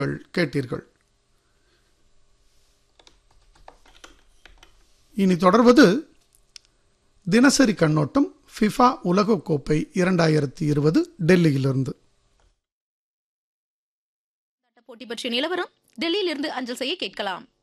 கேட்டீர்கள். இனி தொடர்வது தினசரி கண்ணோட்டம் ஃபிஃபா உலகக்கோப்பை 2020 டெல்லியிலிருந்து. போட்டி பற்றிய நிலவரம் டெல்லியிலிருந்து அஞ்சல் செய்ய கேட்கலாம்.